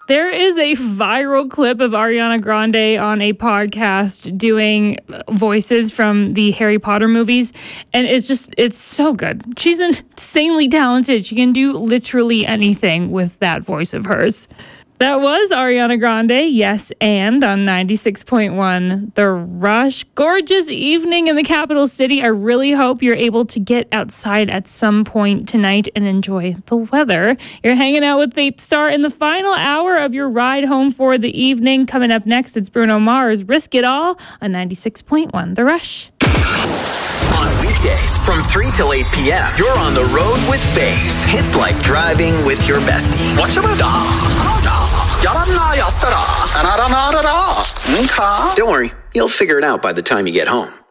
There is a viral clip of Ariana Grande on a podcast doing voices from the Harry Potter movies, and it's so good. She's insanely talented. She can do literally anything with that voice of hers. That was Ariana Grande, Yes and on 96.1 The Rush. Gorgeous evening in the capital city. I really hope you're able to get outside at some point tonight and enjoy the weather. You're hanging out with Faith Star in the final hour of your ride home for the evening. Coming up next, it's Bruno Mars, Risk It All on 96.1 The Rush. On weekdays from 3 till 8 p.m., you're on the road with Faith. It's like driving with your bestie. Don't worry, you'll figure it out by the time you get home.